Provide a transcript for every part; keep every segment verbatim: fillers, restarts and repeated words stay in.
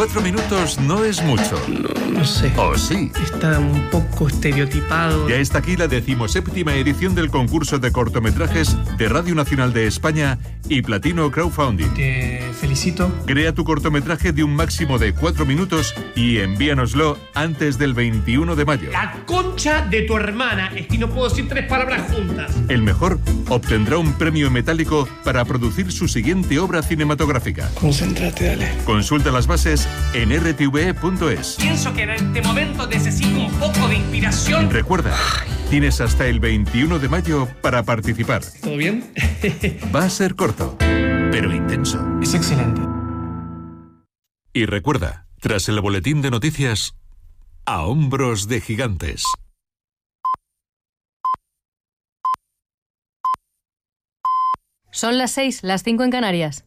Cuatro minutos no es mucho. No, no sé. ¿O sí? Está un poco estereotipado. Ya está aquí la decimoséptima edición del concurso de cortometrajes de Radio Nacional de España y Platino Crowdfunding. Te felicito. Crea tu cortometraje de un máximo de cuatro minutos y envíanoslo antes del veintiuno de mayo. La concha de tu hermana. Es que no puedo decir tres palabras juntas. El mejor obtendrá un premio metálico para producir su siguiente obra cinematográfica. Concéntrate, dale. Consulta las bases en r t v e punto es. Pienso que en este momento necesito un poco de inspiración. Recuerda, tienes hasta el veintiuno de mayo para participar. ¿Todo bien? Va a ser corto, pero intenso. Es excelente. Y recuerda, tras el boletín de noticias, a hombros de gigantes. Son las seis, las cinco en Canarias.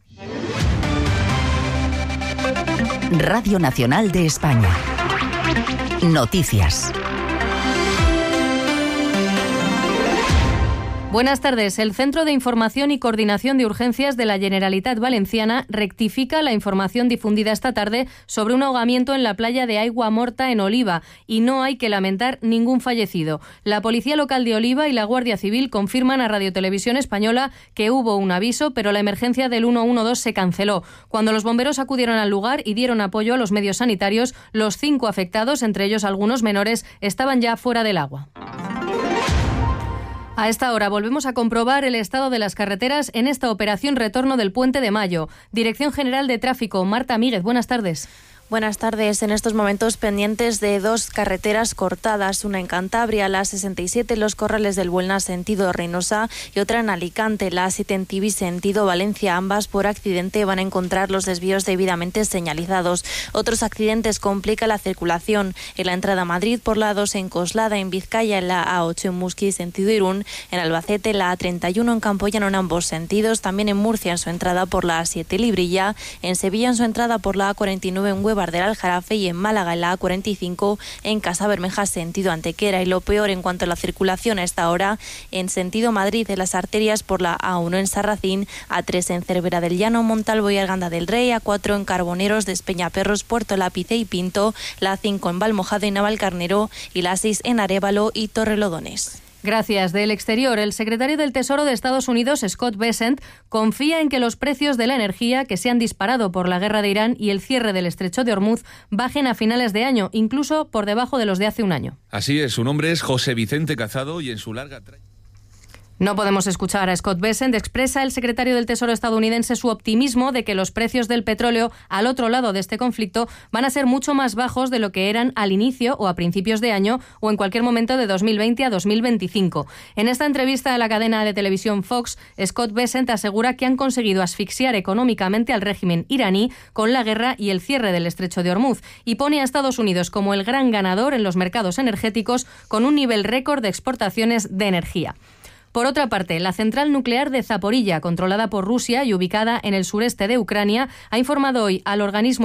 Radio Nacional de España. Noticias. Buenas tardes. El Centro de Información y Coordinación de Urgencias de la Generalitat Valenciana rectifica la información difundida esta tarde sobre un ahogamiento en la playa de Aiguamorta en Oliva y no hay que lamentar ningún fallecido. La Policía Local de Oliva y la Guardia Civil confirman a Radio Televisión Española que hubo un aviso, pero la emergencia del uno uno dos se canceló. Cuando los bomberos acudieron al lugar y dieron apoyo a los medios sanitarios, los cinco afectados, entre ellos algunos menores, estaban ya fuera del agua. A esta hora volvemos a comprobar el estado de las carreteras en esta operación retorno del Puente de Mayo. Dirección General de Tráfico, Marta Míguez, buenas tardes. Buenas tardes. En estos momentos pendientes de dos carreteras cortadas, una en Cantabria, la sesenta y siete, Los Corrales del Buelna, sentido Reynosa, y otra en Alicante, la A siete en Tibi, sentido Valencia. Ambas por accidente van a encontrar los desvíos debidamente señalizados. Otros accidentes complican la circulación en la entrada a Madrid por la A dos en Coslada, en Vizcaya, en la A ocho en Musqui, sentido Irún, en Albacete, la A treinta y uno en Campoyano en ambos sentidos, también en Murcia en su entrada por la A siete Librilla, en Sevilla en su entrada por la A cuarenta y nueve en Hueva del Aljarafe y en Málaga en la A cuarenta y cinco en Casa Bermeja sentido Antequera. Y lo peor en cuanto a la circulación a esta hora en sentido Madrid en las arterias por la A uno en Sarracín, A tres en Cervera del Llano, Montalvo y Arganda del Rey, A cuatro en Carboneros, Despeñaperros, Puerto Lápice y Pinto, la A cinco en Valmojado y Navalcarnero y la A seis en Arévalo y Torrelodones. Gracias. Del exterior, el secretario del Tesoro de Estados Unidos, Scott Bessent, confía en que los precios de la energía, que se han disparado por la guerra de Irán y el cierre del estrecho de Hormuz, bajen a finales de año, incluso por debajo de los de hace un año. Así es, su nombre es José Vicente Cazado y en su larga trayectoria... No podemos escuchar a Scott Bessent. Expresa el secretario del Tesoro estadounidense su optimismo de que los precios del petróleo al otro lado de este conflicto van a ser mucho más bajos de lo que eran al inicio o a principios de año o en cualquier momento de dos mil veinte a dos mil veinticinco. En esta entrevista a la cadena de televisión Fox, Scott Bessent asegura que han conseguido asfixiar económicamente al régimen iraní con la guerra y el cierre del estrecho de Hormuz y pone a Estados Unidos como el gran ganador en los mercados energéticos con un nivel récord de exportaciones de energía. Por otra parte, la central nuclear de Zaporilla, controlada por Rusia y ubicada en el sureste de Ucrania, ha informado hoy al organismo